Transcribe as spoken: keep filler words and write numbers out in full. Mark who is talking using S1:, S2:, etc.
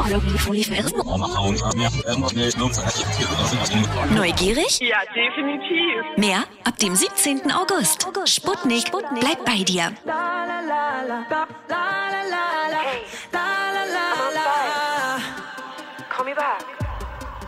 S1: Neugierig?
S2: Ja, definitiv.
S1: Mehr ab dem siebzehnten August. Sputnik bleibt bei dir.
S3: La la la la la la la la.